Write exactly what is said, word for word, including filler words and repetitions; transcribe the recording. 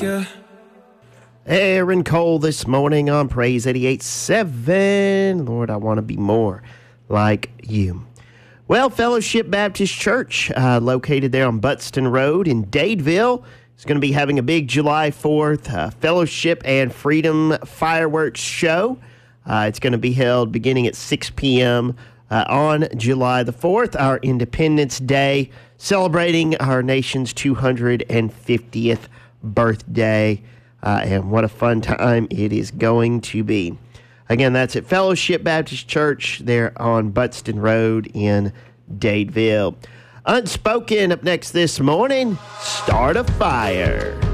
you. Aaron Cole this morning on Praise eighty-eight point seven. Lord, I want to be more like you. Well, Fellowship Baptist Church, uh, located there on Buxton Road in Dadeville, is going to be having a big July fourth uh, Fellowship and Freedom Fireworks Show. Uh, it's going to be held beginning at six p.m. Uh, on July the fourth, our Independence Day, celebrating our nation's two hundred fiftieth birthday. Uh, and what a fun time it is going to be. Again, that's at Fellowship Baptist Church there on Buxton Road in Dadeville. Unspoken up next this morning, Start a Fire.